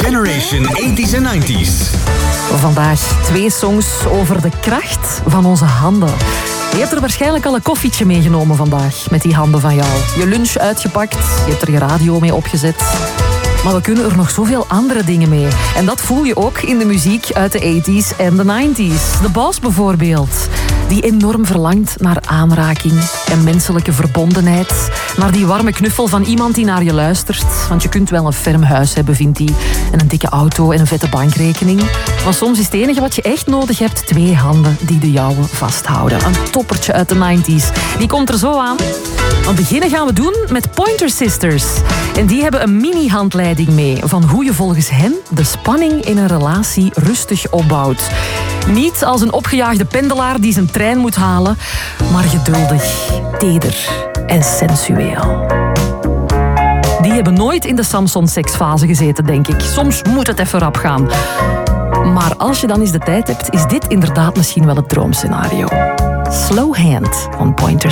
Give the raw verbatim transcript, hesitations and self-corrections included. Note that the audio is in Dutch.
Generation tachtiger en negentiger. Vandaag twee songs over de kracht van onze handen. Je hebt er waarschijnlijk al een koffietje meegenomen vandaag met die handen van jou. Je lunch uitgepakt, je hebt er je radio mee opgezet. Maar we kunnen er nog zoveel andere dingen mee. En dat voel je ook in de muziek uit de tachtiger en de negentiger. De Boss bijvoorbeeld, die enorm verlangt naar aanraking en menselijke verbondenheid. Naar die warme knuffel van iemand die naar je luistert. Want je kunt wel een ferm huis hebben, vindt hij. En een dikke auto en een vette bankrekening. Maar soms is het enige wat je echt nodig hebt twee handen die de jouwe vasthouden. Een toppertje uit de negentiger. Die komt er zo aan. Want beginnen gaan we doen met Pointer Sisters. En die hebben een mini-handleiding mee van hoe je volgens hen de spanning in een relatie rustig opbouwt. Niet als een opgejaagde pendelaar die zijn trein moet halen, maar geduldig, teder en sensueel. Die hebben nooit in de Samson-seksfase gezeten, denk ik. Soms moet het even rap gaan. Maar als je dan eens de tijd hebt, is dit inderdaad misschien wel het droomscenario. Slow Hand van Pointer